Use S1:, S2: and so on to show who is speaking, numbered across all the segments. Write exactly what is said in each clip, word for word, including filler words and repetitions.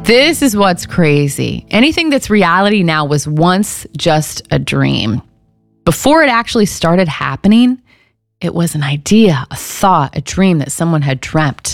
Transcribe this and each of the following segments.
S1: This is what's crazy. Anything that's reality now was once just a dream. Before it actually started happening, it was an idea, a thought, a dream that someone had dreamt.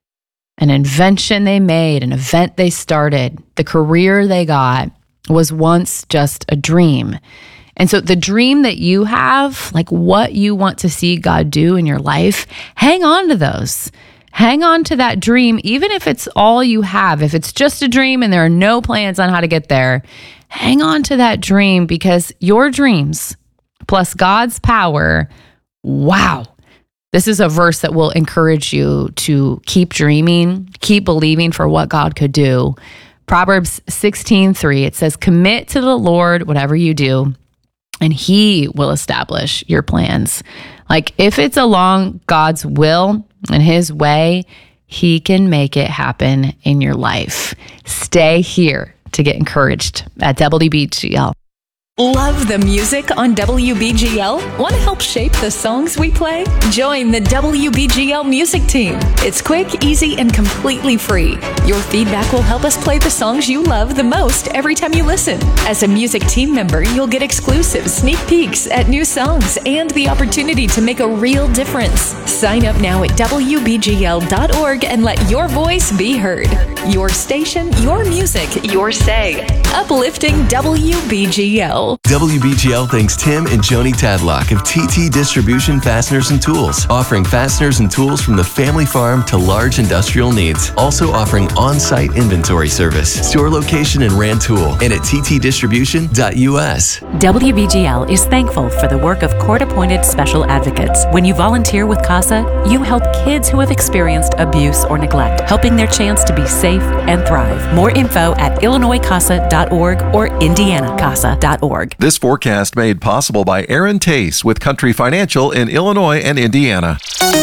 S1: An invention they made, an event they started, the career they got was once just a dream. And so the dream that you have, like what you want to see God do in your life, hang on to those. Hang on to that dream, even if it's all you have. If it's just a dream and there are no plans on how to get there, hang on to that dream, because your dreams plus God's power, wow. This is a verse that will encourage you to keep dreaming, keep believing for what God could do. Proverbs sixteen three, it says, commit to the Lord whatever you do, and he will establish your plans. Like if it's along God's will and his way, he can make it happen in your life. Stay here to get encouraged at W B G L.
S2: Love the music on W B G L? Want to help shape the songs we play? Join the W B G L music team. It's quick, easy, and completely free. Your feedback will help us play the songs you love the most every time you listen. As a music team member, you'll get exclusive sneak peeks at new songs and the opportunity to make a real difference. Sign up now at W B G L dot org and let your voice be heard. Your station, your music, your say. Uplifting W B G L.
S3: W B G L thanks Tim and Joni Tadlock of T T Distribution Fasteners and Tools, offering fasteners and tools from the family farm to large industrial needs. Also offering on-site inventory service, store location in Rantoul, and at T T distribution dot U S.
S4: W B G L is thankful for the work of court-appointed special advocates. When you volunteer with CASA, you help kids who have experienced abuse or neglect, helping their chance to be safe and thrive. More info at Illinois Casa dot org or Indiana Casa dot org.
S5: This forecast made possible by Aaron Tace with Country Financial in Illinois and Indiana.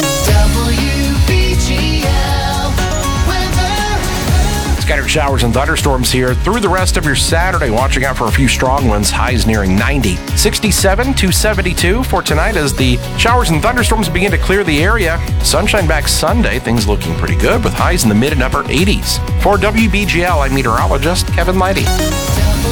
S6: W B G L weather.
S7: Scattered showers and thunderstorms here through the rest of your Saturday. Watching out for a few strong ones. Highs nearing ninety. sixty-seven to seventy-two for tonight as the showers and thunderstorms begin to clear the area. Sunshine back Sunday. Things looking pretty good with highs in the mid and upper eighties. For W B G L, I'm meteorologist Kevin Lighty.